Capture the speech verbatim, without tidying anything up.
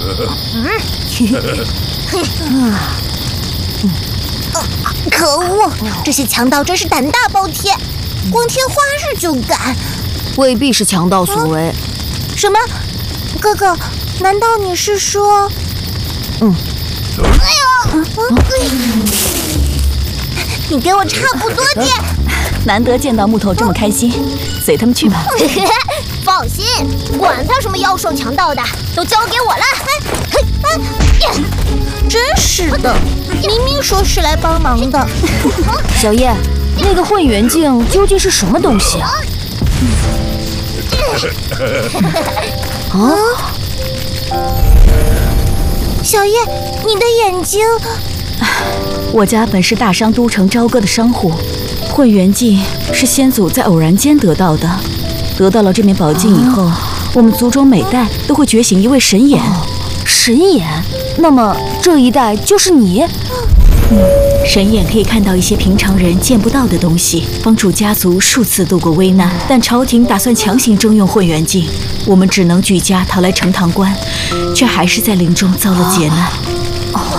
可恶！这些强盗真是胆大包天，光天化日就敢。 未必是强盗所为。 什么？哥哥，难道你是说…… 嗯。 哎呦！你给我差不多点。 难得见到木头这么开心，随他们去吧。 放心，管他什么妖兽强盗的，都交给我了。真是的，明明说是来帮忙的。 小叶，那个混元镜究竟是什么东西啊？啊！ 小叶，你的眼睛…… 我家本是大商都城朝歌的商户，混元镜是先祖在偶然间得到的。得到了这面宝镜以后，啊、我们族中每代都会觉醒一位神眼。哦、 神眼？那么这一代就是你？ 嗯，神眼可以看到一些平常人见不到的东西，帮助家族数次度过危难。但朝廷打算强行征用混元镜，我们只能举家逃来成堂关，却还是在林中遭了劫难。 哦，